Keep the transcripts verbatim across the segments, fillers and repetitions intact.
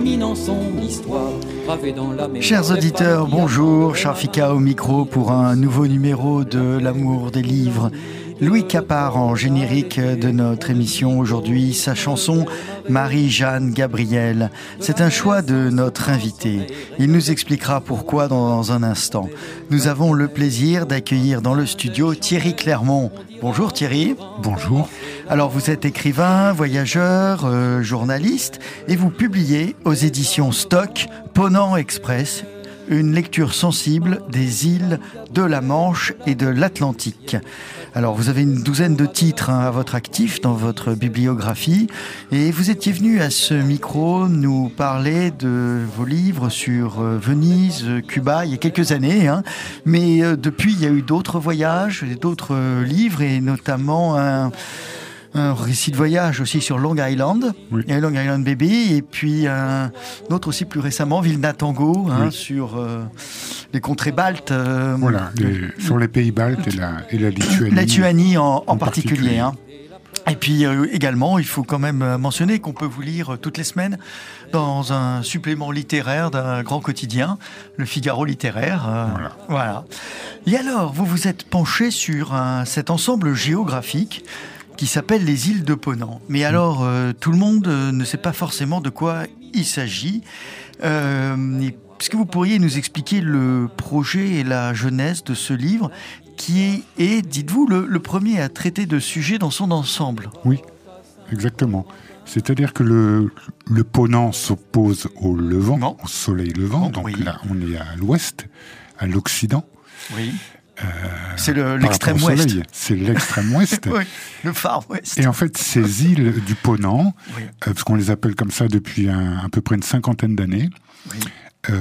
dominant son histoire, gravée dans la mémoire. Chers auditeurs, bonjour, Charles Fika au micro pour un nouveau numéro de L'amour des livres. Louis Capard en générique de notre émission aujourd'hui, sa chanson Marie-Jeanne Gabriel. C'est un choix de notre invité. Il nous expliquera pourquoi dans un instant. Nous avons le plaisir d'accueillir dans le studio Thierry Clermont. Bonjour Thierry. Bonjour. Alors vous êtes écrivain, voyageur, euh, journaliste et vous publiez aux éditions Stock Ponant Express, une lecture sensible des îles de la Manche et de l'Atlantique. Alors, vous avez une douzaine de titres hein, à votre actif dans votre bibliographie et vous étiez venu à ce micro nous parler de vos livres sur euh, Venise, Cuba, il y a quelques années. Hein, mais euh, depuis, il y a eu d'autres voyages, d'autres euh, livres et notamment un... un récit de voyage aussi sur Long Island, oui. et Long Island Baby, et puis un autre aussi plus récemment, Vilna Tango, hein, oui. sur euh, les contrées baltes. Euh, voilà, les, euh, sur les pays baltes et la, et la Lituanie. La Lituanie en, en, en particulier. particulier. Hein. Et puis euh, également, il faut quand même mentionner qu'on peut vous lire toutes les semaines dans un supplément littéraire d'un grand quotidien, le Figaro littéraire. Euh, voilà. voilà. Et alors, vous vous êtes penché sur un, cet ensemble géographique qui s'appelle les îles de Ponant. Mais alors, euh, tout le monde euh, ne sait pas forcément de quoi il s'agit. Euh, est-ce que vous pourriez nous expliquer le projet et la genèse de ce livre qui est, est dites-vous, le, le premier à traiter de sujets dans son ensemble? Oui, exactement. C'est-à-dire que le, le Ponant s'oppose au levant, non. au soleil levant. Oh, donc oui. Là, on est à l'ouest, à l'occident. Oui. Euh, c'est le, l'extrême ouest. C'est l'extrême ouest. Oui, le far ouest. Et en fait, ces îles du Ponant, oui. euh, parce qu'on les appelle comme ça depuis un, à peu près une cinquantaine d'années, oui. euh,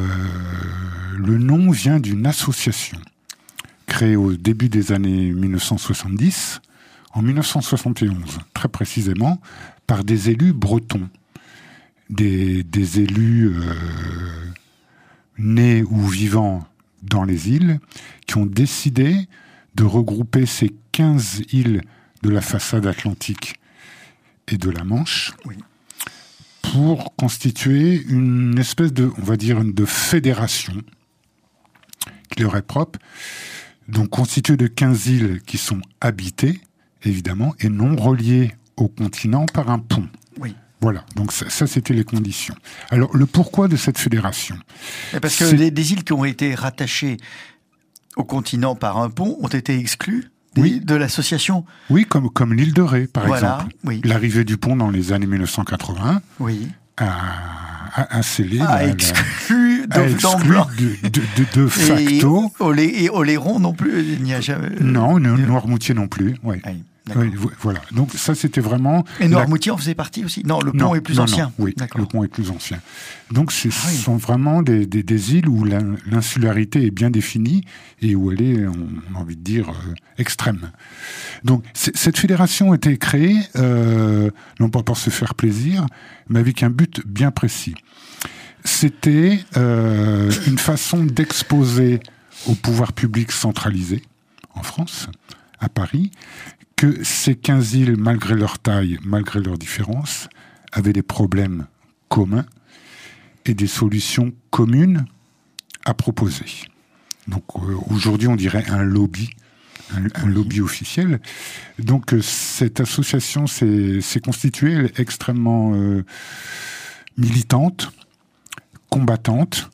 le nom vient d'une association créée au début des années dix-neuf cent soixante-dix, en dix-neuf cent soixante et onze, très précisément, par des élus bretons. Des, des élus euh, nés ou vivants dans les îles, qui ont décidé de regrouper ces quinze îles de la façade atlantique et de la Manche oui. pour constituer une espèce de, on va dire, de fédération qui leur est propre, donc constituée de quinze îles qui sont habitées, évidemment, et non reliées au continent par un pont. Oui. Voilà, donc ça, ça, c'était les conditions. Alors, le pourquoi de cette fédération ? Parce que les, des îles qui ont été rattachées au continent par un pont ont été exclues des, oui. de l'association. Oui, comme, comme l'île de Ré, par voilà, exemple. Oui. L'arrivée du pont dans les années dix-neuf cent quatre-vingts oui. a, a, a scellé... A exclu de, de, de, de facto... Et Olé, et Oléron non plus, il n'y a jamais... Non, Noirmoutier non plus, oui. oui. Oui, voilà. Donc ça, c'était vraiment... Et Noirmoutier la... en faisait partie aussi? Non, le pont non, est plus non, ancien. Non, oui, D'accord. le pont est plus ancien. Donc ce ah, oui. sont vraiment des, des, des îles où l'insularité est bien définie et où elle est, on a envie de dire, euh, extrême. Donc cette fédération a été créée, euh, non pas pour se faire plaisir, mais avec un but bien précis. C'était euh, une façon d'exposer au pouvoir public centralisé, en France, à Paris, que ces quinze îles, malgré leur taille, malgré leurs différences, avaient des problèmes communs et des solutions communes à proposer. Donc euh, aujourd'hui, on dirait un lobby, un, un lobby officiel. Donc euh, cette association s'est, s'est constituée, elle est extrêmement euh, militante, combattante.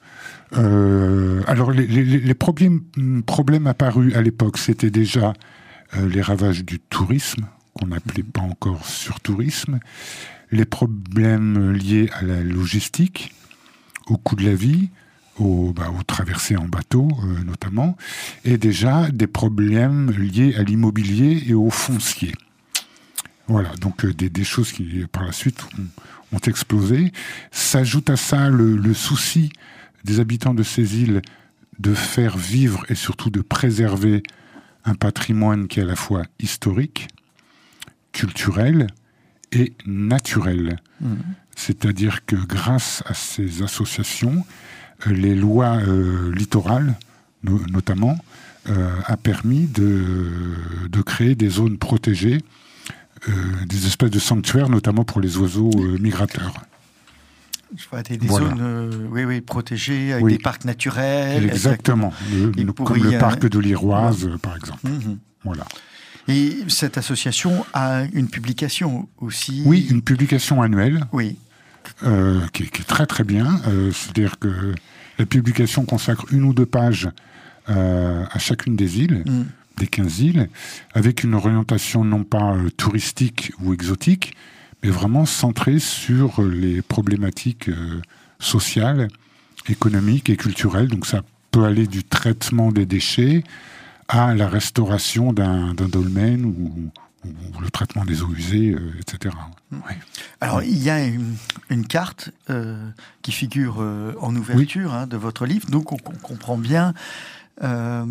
Euh, alors les, les, les problèmes, problèmes apparus à l'époque, c'était déjà Euh, les ravages du tourisme, qu'on n'appelait pas encore surtourisme, les problèmes liés à la logistique, au coût de la vie, aux, bah, aux traversées en bateau euh, notamment, et déjà des problèmes liés à l'immobilier et au foncier. Voilà, donc euh, des, des choses qui, par la suite, ont, ont explosé. S'ajoute à ça le, le souci des habitants de ces îles de faire vivre et surtout de préserver un patrimoine qui est à la fois historique, culturel et naturel. Mmh. C'est-à-dire que grâce à ces associations, les lois euh, littorales, no- notamment, euh, a permis de, de créer des zones protégées, euh, des espèces de sanctuaires, notamment pour les oiseaux euh, migrateurs. Je vois des, des Voilà. zones euh, oui, oui, protégées, avec Oui. des parcs naturels. Exactement, le- Et le- pour comme y, le euh, parc de l'Iroise, euh, par exemple. Mhm. Voilà. Et cette association a une publication aussi. Oui, une publication annuelle Oui. euh, qui, est, qui est très très bien. Euh, c'est-à-dire que la publication consacre une ou deux pages euh, à chacune des îles, Mm. des quinze îles, avec une orientation non pas euh, touristique ou exotique, mais vraiment centrée sur les problématiques euh, sociales, économiques et culturelles. Donc ça peut aller du traitement des déchets à la restauration d'un, d'un dolmen ou, ou le traitement des eaux usées, euh, et cetera. Mm. Ouais. Alors, il y a une, une carte euh, qui figure euh, en ouverture hein, de votre livre. Donc, on, on comprend bien euh,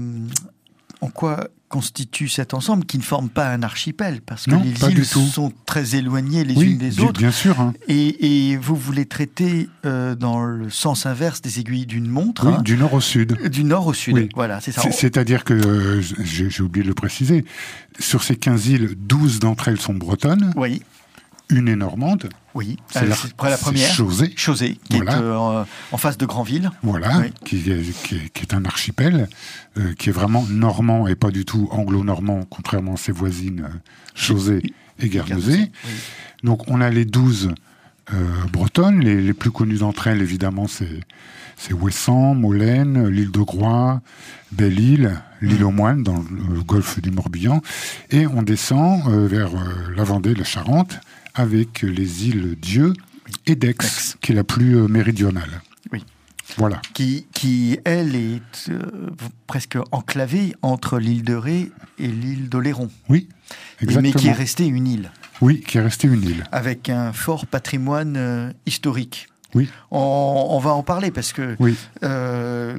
en quoi constitue cet ensemble qui ne forme pas un archipel, parce que Non, les pas îles du tout. sont très éloignées les Oui, unes des bien, autres. bien sûr. Hein. Et, et vous voulez traiter euh, dans le sens inverse des aiguilles d'une montre, Oui, hein, du nord au sud. du nord au sud. Oui. Voilà, c'est ça. C'est- C'est-à-dire que, euh, j'ai j'ai oublié de le préciser, sur ces quinze îles, douze d'entre elles sont bretonnes, Oui, une est normande, oui. c'est Euh, la, c'est près la c'est première. Chausey, Chausey, qui Voilà. est euh, en face de Granville. voilà, Oui. qui, est, qui, est, qui est un archipel, euh, qui est vraiment normand et pas du tout anglo-normand, contrairement à ses voisines euh, Chausey et Guernesey. Oui. Donc on a les douze euh, bretonnes, les, les plus connues d'entre elles, évidemment, c'est c'est Ouessant, Molène, l'île de Groix, Belle-Île, l'île aux Moines, dans le, le golfe du Morbihan, et on descend euh, vers euh, la Vendée, la Charente, avec les îles Dieu et d'Aix, Aix. qui est la plus euh, méridionale. Oui. Voilà. Qui, qui, elle, est euh, presque enclavée entre l'île de Ré et l'île d'Oléron. Oui, Et- exactement. Mais qui est restée une île, Oui, qui est restée une île. avec un fort patrimoine euh, historique. Oui. On, on va en parler parce que Oui, euh,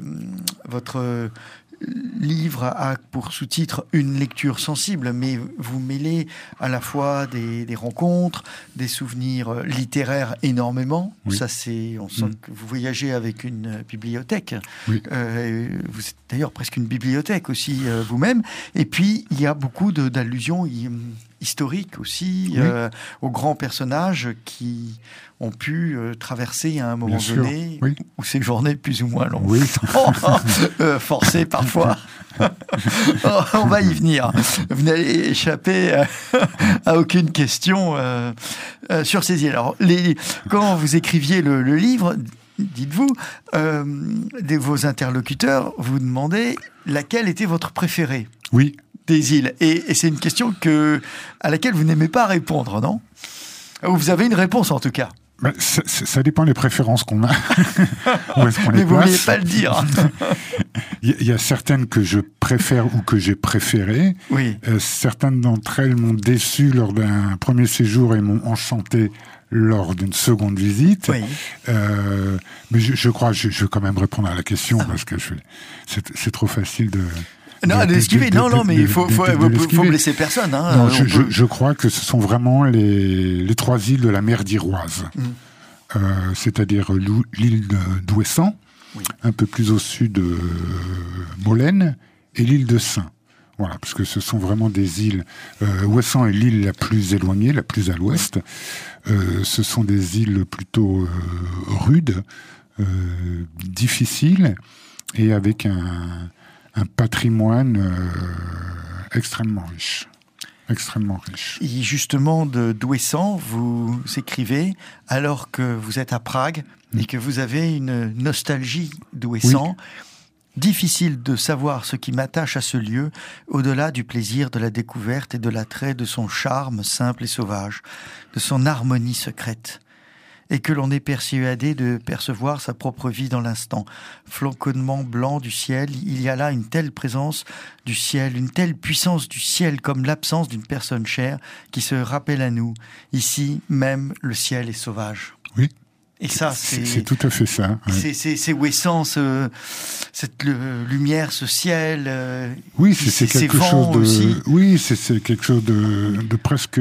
votre livre a pour sous-titre une lecture sensible, mais vous mêlez à la fois des, des rencontres, des souvenirs littéraires énormément. Oui. Ça, c'est, on sent Mm. que vous voyagez avec une bibliothèque. Oui. Euh, vous êtes d'ailleurs presque une bibliothèque aussi euh, vous-même. Et puis, il y a beaucoup de, d'allusions hi- historiques aussi Oui. euh, aux grands personnages qui ont pu euh, traverser à un moment Bien sûr, donné oui. ou séjourner plus ou moins longues. oui. Euh, forcé parfois. Oh, on va y venir. Vous n'allez échapper à, à aucune question euh, euh, sur ces îles. Alors, les, quand vous écriviez le, le livre, dites-vous, euh, de vos interlocuteurs vous demandez laquelle était votre préférée Oui. des îles. Et, et c'est une question que, à laquelle vous n'aimez pas répondre, non? Ou vous avez une réponse en tout cas. Ben, ça, ça ça dépend des préférences qu'on a. Où est-ce qu'on Mais les vous ne vouliez place. pas le dire. Il y, il y a certaines que je préfère ou que j'ai préférées. Oui. Euh, certaines d'entre elles m'ont déçu lors d'un premier séjour et m'ont enchanté lors d'une seconde visite. Oui. Euh, mais je, je crois, je, je vais quand même répondre à la question parce que je, c'est, c'est trop facile de... Non, de- de de- l'esquiver. de- Non, de- non, mais de- il faut, de- faut, de- de faut, l'esquiver. faut blesser personne. Hein. Non, On je, je, peut- je crois que ce sont vraiment les, les trois îles de la mer d'Iroise. Mm. Euh, c'est-à-dire l'ou- l'île de- d'Ouessant, Oui. un peu plus au sud de Molène, et l'île de Saint. Voilà, parce que ce sont vraiment des îles. Euh, Ouessant est l'île la plus éloignée, la plus à l'ouest. Euh, ce sont des îles plutôt euh, rudes, euh, difficiles, et avec un, un patrimoine euh, extrêmement riche. Extrêmement riche. Et justement, de d'Ouessant, vous écrivez, alors que vous êtes à Prague et que vous avez une nostalgie d'Ouessant, difficile de savoir ce qui m'attache à ce lieu, au-delà du plaisir de la découverte et de l'attrait de son charme simple et sauvage, de son harmonie secrète, et que l'on est persuadé de percevoir sa propre vie dans l'instant. Floconnement blanc du ciel, il y a là une telle présence du ciel, une telle puissance du ciel comme l'absence d'une personne chère qui se rappelle à nous. Ici, même, le ciel est sauvage. Oui. Et ça, C'est, c'est... c'est tout à fait ça. ouais. C'est, c'est, c'est Ouessant, ce, cette le- lumière, ce ciel. euh, Oui, puis c'est, c'est ces quelque vents chose de. aussi. Oui, c'est, c'est quelque chose de, de presque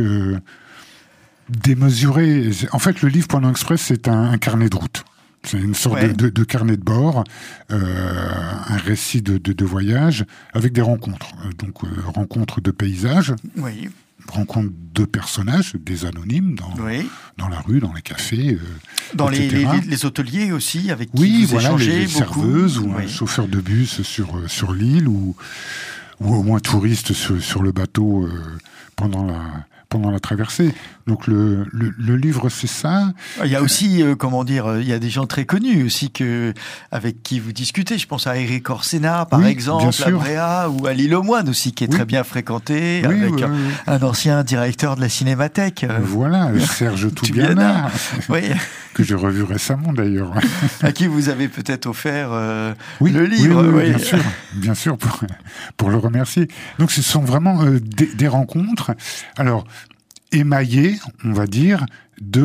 démesuré. En fait, le livre Ponant Express, c'est un, un carnet de route. C'est une sorte Ouais. de, de, de carnet de bord, euh, un récit de, de, de voyage avec des rencontres. Euh, Donc, euh, rencontres de paysages, Oui, rencontre de personnages, des anonymes, dans, oui. dans la rue, dans les cafés, euh, dans les, les, les hôteliers aussi, avec qui oui, vous voilà, échangez les, les beaucoup. serveuses ou oui. un chauffeur de bus sur, sur l'île, ou, ou au moins touriste sur, sur le bateau euh, pendant la... pendant la traversée. Donc le, le, le livre, c'est ça. Il y a aussi, euh, comment dire, il y a des gens très connus aussi que, avec qui vous discutez. Je pense à Eric Orsena, par oui, exemple, à Bréa, ou à l'Île aux Moines aussi, qui est oui. très bien fréquenté, oui, avec oui, un, oui. un ancien directeur de la Cinémathèque. Voilà, Serge Toubiana, oui. que j'ai revu récemment d'ailleurs. À qui vous avez peut-être offert euh, oui, le livre. Oui, oui, oui. bien sûr, bien sûr, pour, pour le remercier. Donc ce sont vraiment euh, des, des rencontres. Alors, émaillé, on va dire, de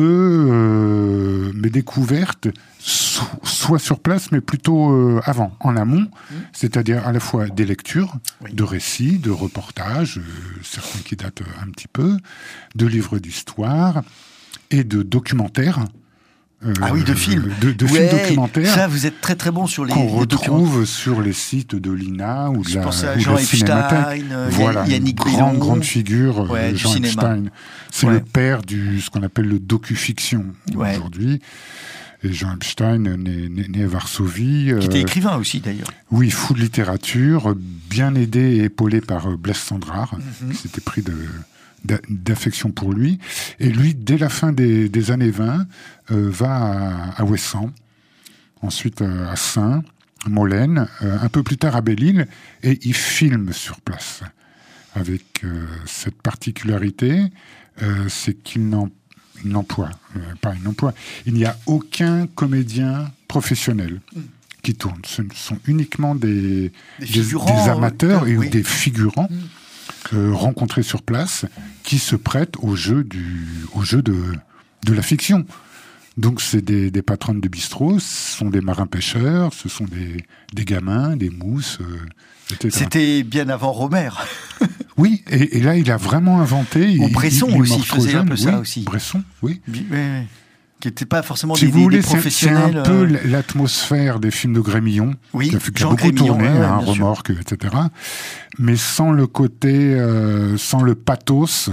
euh, mes découvertes, so, soit sur place, mais plutôt euh, avant, en amont, mmh. c'est-à-dire à la fois des lectures, oui. de récits, de reportages, euh, certains qui datent un petit peu, de livres d'histoire et de documentaires. Euh, ah oui, de films. De, de ouais, films documentaires. Ça, vous êtes très très bon sur les qu'on les retrouve sur les sites de l'I N A ou de Je la, pense à ou Jean de la Epstein, voilà, Yannick une grande, grande figure, ouais, Jean Epstein. C'est ouais. le père du ce qu'on appelle le docu-fiction ouais. aujourd'hui. Et Jean Epstein, né, né, né à Varsovie. Qui était euh, écrivain aussi, d'ailleurs. Oui, fou de littérature, bien aidé et épaulé par Blaise Cendrars, mm-hmm. qui s'était pris de... d'affection pour lui. Et lui, dès la fin des, des années vingt, euh, va à, à Ouessant, ensuite euh, à Saint, à Molène, euh, un peu plus tard à Belle-Île, et il filme sur place. Avec euh, cette particularité, euh, c'est qu'il n'en, il n'emploie, euh, pas il n'emploie, il n'y a aucun comédien professionnel mm. qui tourne. Ce sont uniquement des, des, des, des amateurs euh, et oui. des figurants mm. Euh, rencontrés sur place, qui se prêtent au jeu, du, au jeu de, de la fiction. Donc c'est des, des patronnes de bistrot, ce sont des marins-pêcheurs, ce sont des, des gamins, des mousses, euh, et cetera. C'était bien avant Romer. Oui, et, et là il a vraiment inventé... Ou Bresson il, il aussi, il faisait jeune, un peu oui, ça aussi. Bresson, oui. oui, oui. Qui n'étaient pas forcément si des, vous voulez, des professionnels. C'est un peu euh... l'atmosphère des films de Grémillon, oui, qui a, qui a beaucoup Grémillon, tourné, ouais, un remorque, et cetera. Mais sans le côté, euh, sans le pathos,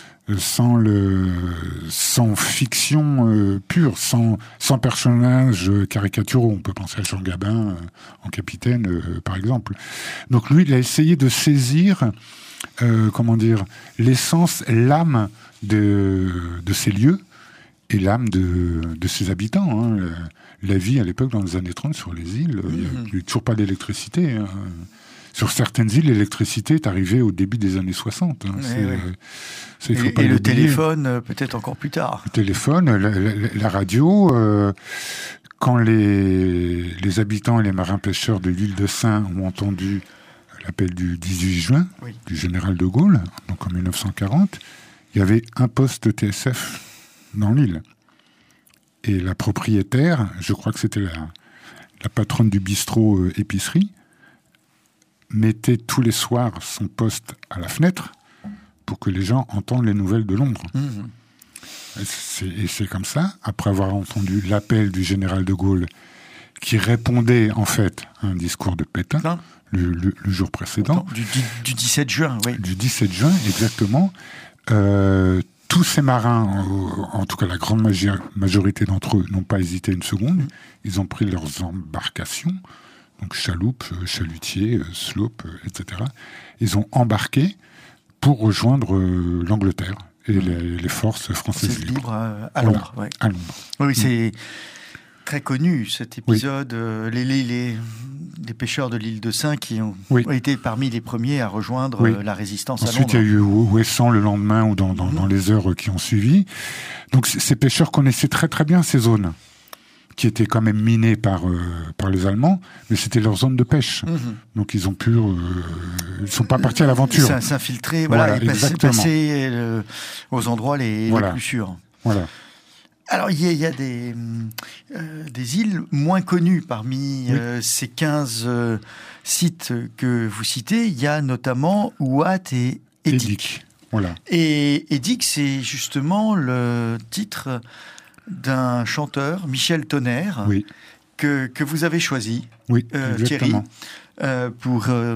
sans le, sans fiction euh, pure, sans, sans personnages caricaturaux. On peut penser à Jean Gabin euh, en Capitaine, euh, par exemple. Donc lui, il a essayé de saisir, euh, comment dire, l'essence, l'âme de, de ces lieux. Et l'âme de, de ses habitants. Hein. La vie à l'époque, dans les années trente, sur les îles, il n'y a, a toujours pas d'électricité. Hein. Sur certaines îles, l'électricité est arrivée au début des années soixante. Hein. Ouais, c'est, ouais. c'est, et et le téléphone, peut-être encore plus tard. Le téléphone, la, la, la radio. Euh, quand les, les habitants et les marins-pêcheurs de l'île de Saint ont entendu l'appel du dix-huit juin, oui. du général de Gaulle, donc en mille neuf cent quarante, il y avait un poste T S F dans l'île. Et la propriétaire, je crois que c'était la, la patronne du bistrot euh, épicerie, mettait tous les soirs son poste à la fenêtre pour que les gens entendent les nouvelles de Londres. Mmh. Et, c'est, et c'est comme ça, après avoir entendu l'appel du général de Gaulle, qui répondait en fait à un discours de Pétain, le, le, le jour précédent. Du, du dix-sept juin, oui. Du dix-sept juin, exactement. Euh, Tous ces marins, en tout cas la grande majorité d'entre eux, n'ont pas hésité une seconde. Ils ont pris leurs embarcations, donc chaloupes, chalutiers, slopes, et cetera. Ils ont embarqué pour rejoindre l'Angleterre et les, les forces françaises libres. libres à, à Londres. Voilà, ouais. à Londres. Oui, c'est très connu cet épisode. Oui. Les, les, les, les pêcheurs de l'île de Saint qui ont, oui. ont été parmi les premiers à rejoindre oui. la résistance Ensuite, à Londres. Ensuite, il y a eu Ouessant le lendemain ou dans, dans, mmh. dans les heures qui ont suivi. Donc, ces pêcheurs connaissaient très très bien ces zones qui étaient quand même minées par, euh, par les Allemands, mais c'était leur zone de pêche. Mmh. Donc, ils ont pu... Euh, ils ne sont pas partis à l'aventure. Ça s'infiltrer, voilà, voilà, et passer, passer euh, aux endroits les, voilà. les plus sûrs. Voilà. Alors, il y a, il y a des, euh, des îles moins connues parmi oui. euh, ces quinze euh, sites que vous citez. Il y a notamment Ouate et Edic. Edic. Voilà. Et Edic, c'est justement le titre d'un chanteur, Michel Tonnerre, oui. que, que vous avez choisi, oui, euh, Thierry, euh, pour euh,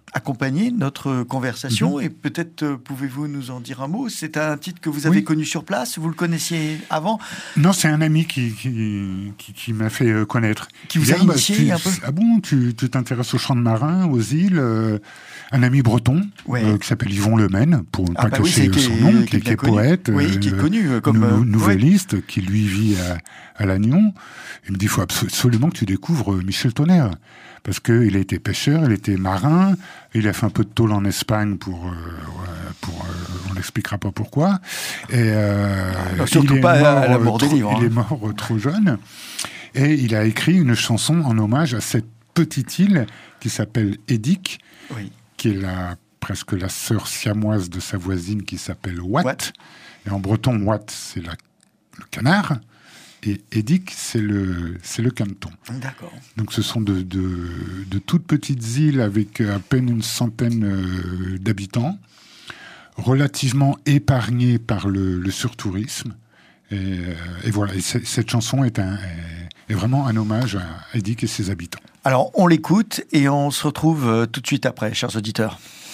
accompagner notre conversation. Mm-hmm. Et peut-être euh, pouvez-vous nous en dire un mot. C'est un titre que vous avez oui. connu sur place. Vous le connaissiez avant? Non, c'est un ami qui, qui, qui, qui m'a fait euh, connaître. Qui vous a initié bah, un peu? Ah bon, tu, tu t'intéresses aux champs de marins, aux îles. Euh, un ami breton ouais. euh, qui s'appelle Yvon Lemaine, pour ne ah pas bah cacher oui, son qui nom, est, qui, qui est poète, oui, euh, qui est connu euh, comme nou- nouvelliste, ouais. qui lui vit à, à Lannion. Il me dit, il faut absolument que tu découvres Michel Tonnerre. Parce qu'il a été pêcheur, il était marin, il a fait un peu de tôle en Espagne pour... Euh, pour euh, on n'expliquera pas pourquoi. Et, euh, non, surtout il pas est mort, à la mort trop, des livres. Il hein. est mort trop jeune. Et il a écrit une chanson en hommage à cette petite île qui s'appelle Édic, oui. qui est la, presque la sœur siamoise de sa voisine qui s'appelle Watt. Watt. Et en breton, Watt, c'est la, le canard. Et Édic, c'est le, c'est le caneton. D'accord. Donc ce sont de, de, de toutes petites îles avec à peine une centaine euh, d'habitants, relativement épargnées par le, le surtourisme. Et, euh, et voilà, et cette chanson est, un, est, est vraiment un hommage à Édic et ses habitants. Alors on l'écoute et on se retrouve tout de suite après, chers auditeurs.